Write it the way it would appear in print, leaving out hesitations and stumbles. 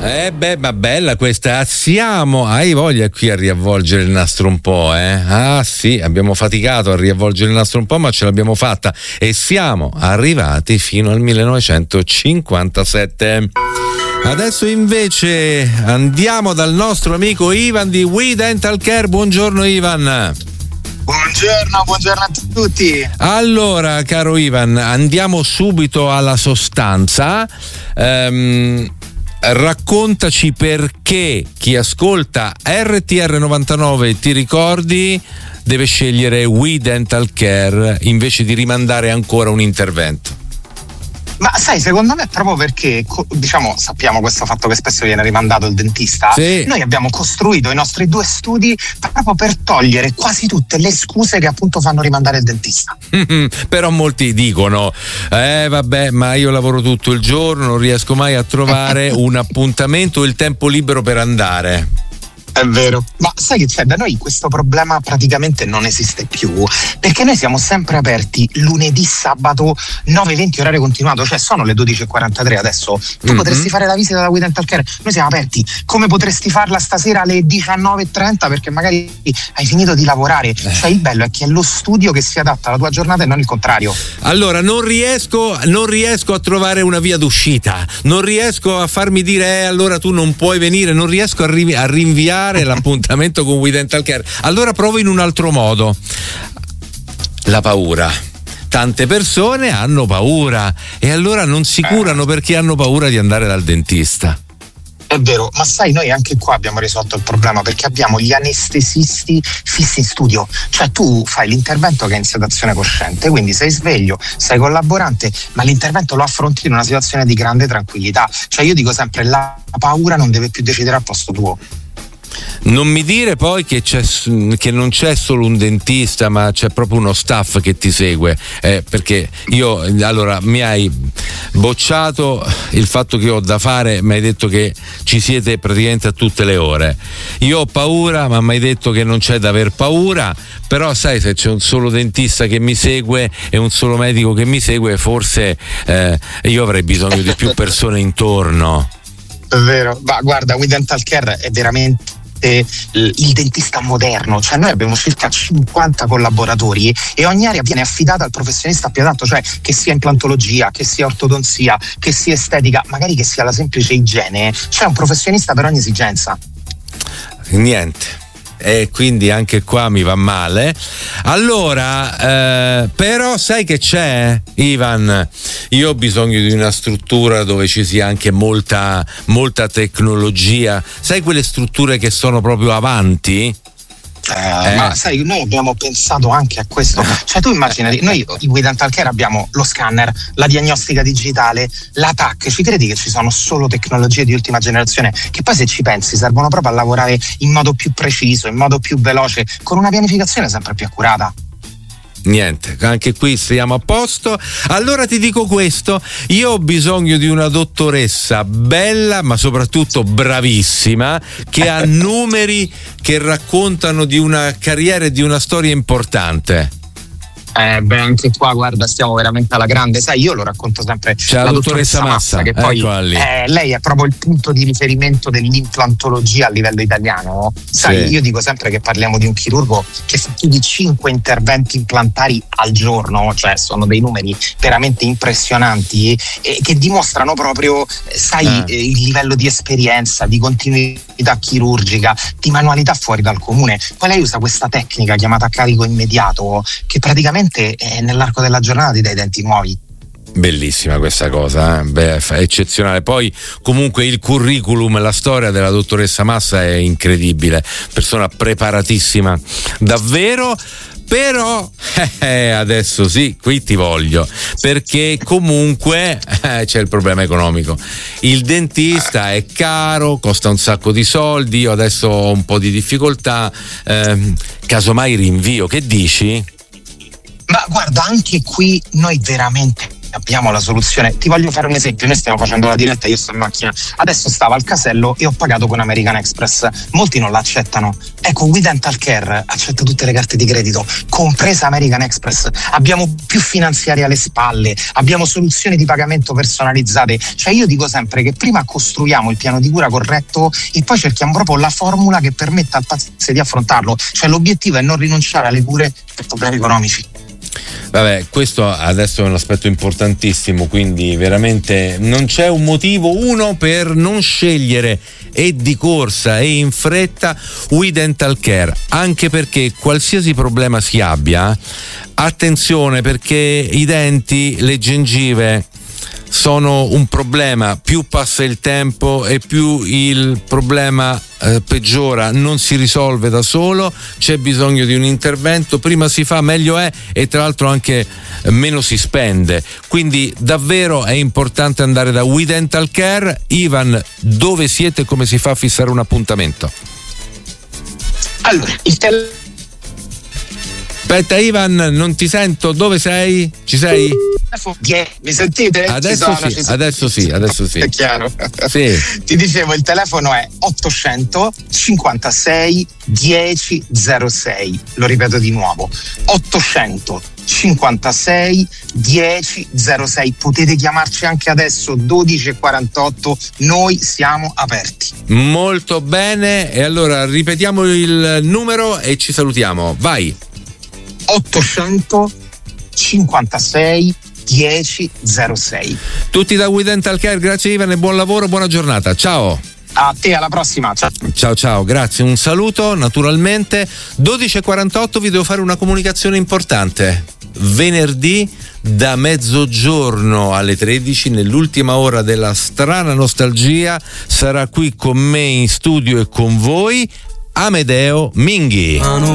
Ma bella questa. Siamo, hai voglia qui a riavvolgere il nastro un po', eh? Ah sì, abbiamo faticato a riavvolgere il nastro un po', ma ce l'abbiamo fatta e siamo arrivati fino al 1957. Adesso invece andiamo dal nostro amico Ivan di We Dental Care. Buongiorno Ivan. Buongiorno a tutti. Allora, caro Ivan, andiamo subito alla sostanza. Raccontaci perché chi ascolta RTR 99, ti ricordi, deve scegliere We Dental Care invece di rimandare ancora un intervento. Ma sai, secondo me è proprio perché, sappiamo questo fatto che spesso viene rimandato il dentista. Sì. Noi abbiamo costruito i nostri 2 studi proprio per togliere quasi tutte le scuse che appunto fanno rimandare il dentista. Però molti dicono vabbè, ma io lavoro tutto il giorno, non riesco mai a trovare un appuntamento o il tempo libero per andare. È vero, ma sai che c'è? Da noi questo problema praticamente non esiste più, perché noi siamo sempre aperti lunedì, sabato, 9-20 orario continuato, cioè sono le 12:43 adesso. Tu potresti fare la visita da We Dental Care, noi siamo aperti, come potresti farla stasera alle 19:30 perché magari hai finito di lavorare. Cioè il bello è che è lo studio che si adatta alla tua giornata e non il contrario. Allora non riesco a trovare una via d'uscita, non riesco a farmi dire allora tu non puoi venire, non riesco a rinviare l'appuntamento con We Dental Care. Allora provo in un altro modo. La paura. Tante persone hanno paura e allora non si curano perché hanno paura di andare dal dentista. È vero, ma sai, noi anche qua abbiamo risolto il problema perché abbiamo gli anestesisti fissi in studio. Cioè tu fai l'intervento che è in sedazione cosciente, quindi sei sveglio, sei collaborante, ma l'intervento lo affronti in una situazione di grande tranquillità. Cioè io dico sempre, la paura non deve più decidere al posto tuo. Non mi dire poi che non c'è solo un dentista, ma c'è proprio uno staff che ti segue, perché io allora mi hai bocciato il fatto che ho da fare, mi hai detto che ci siete praticamente a tutte le ore. Io ho paura, ma mi hai detto che non c'è da aver paura, però sai, se c'è un solo dentista che mi segue e un solo medico che mi segue, forse io avrei bisogno di più persone intorno. È vero, ma guarda, We Dental Care è veramente il dentista moderno, cioè noi abbiamo circa 50 collaboratori e ogni area viene affidata al professionista più adatto, cioè che sia implantologia, che sia ortodonzia, che sia estetica, magari che sia la semplice igiene, c'è un professionista per ogni esigenza. Niente. E quindi anche qua mi va male. Allora però sai che c'è, Ivan? Io ho bisogno di una struttura dove ci sia anche molta tecnologia, sai, quelle strutture che sono proprio avanti? Ma sai, noi abbiamo pensato anche a questo. Cioè tu immaginati, noi in We Dental Care abbiamo lo scanner, la diagnostica digitale, la TAC. Ci credi che ci sono solo tecnologie di ultima generazione che poi, se ci pensi, servono proprio a lavorare in modo più preciso, in modo più veloce, con una pianificazione sempre più accurata? Niente, anche qui stiamo a posto. Allora ti dico questo: io ho bisogno di una dottoressa bella ma soprattutto bravissima, che ha numeri che raccontano di una carriera e di una storia importante. Anche qua, guarda, stiamo veramente alla grande. Sai, io lo racconto sempre. C'è la dottoressa Massa, che poi lei è proprio il punto di riferimento dell'implantologia a livello italiano. Sai, sì. Io dico sempre che parliamo di un chirurgo che fa più di 5 interventi implantari al giorno, cioè sono dei numeri veramente impressionanti e che dimostrano proprio, sai, il livello di esperienza, di continuità chirurgica, di manualità fuori dal comune. Poi lei usa questa tecnica chiamata carico immediato, che praticamente nell'arco della giornata ti dai denti nuovi. Bellissima questa cosa, Beh, è eccezionale. Poi comunque il curriculum, la storia della dottoressa Massa è incredibile, persona preparatissima davvero. Però adesso sì, qui ti voglio, perché comunque c'è il problema economico. Il dentista è caro, costa un sacco di soldi. Io adesso ho un po' di difficoltà, casomai rinvio. Che dici? Ma guarda, anche qui noi veramente abbiamo la soluzione. Ti voglio fare un esempio: noi stiamo facendo la diretta, io sto in macchina, adesso stavo al casello e ho pagato con American Express, molti non l'accettano. Ecco, We Dental Care accetta tutte le carte di credito, compresa American Express. Abbiamo più finanziari alle spalle, abbiamo soluzioni di pagamento personalizzate. Cioè io dico sempre che prima costruiamo il piano di cura corretto e poi cerchiamo proprio la formula che permetta al paziente di affrontarlo. Cioè l'obiettivo è non rinunciare alle cure per problemi economici. Vabbè, questo adesso è un aspetto importantissimo, quindi veramente non c'è un motivo per non scegliere e di corsa e in fretta We Dental Care, anche perché qualsiasi problema si abbia, attenzione, perché i denti, le gengive sono un problema, più passa il tempo e più il problema peggiora, non si risolve da solo, c'è bisogno di un intervento, prima si fa meglio è, e tra l'altro anche meno si spende, quindi davvero è importante andare da We Dental Care. Ivan, dove siete e come si fa a fissare un appuntamento? Allora, Aspetta Ivan, non ti sento, dove sei? Ci sei? Mi sentite? Adesso sì. È chiaro? Sì. Ti dicevo, il telefono è 800 56 10 06. Lo ripeto di nuovo: 800 56 10 06. Potete chiamarci anche adesso, 12:48, noi siamo aperti. Molto bene, e allora ripetiamo il numero e ci salutiamo. Vai. 800 56 10 06. Tutti da We Dental Care, grazie Ivan e buon lavoro, buona giornata, ciao. A te, alla prossima. Ciao, grazie, un saluto naturalmente. 12:48, vi devo fare una comunicazione importante. Venerdì da mezzogiorno alle 13, nell'ultima ora della strana nostalgia, sarà qui con me in studio e con voi Amedeo Minghi.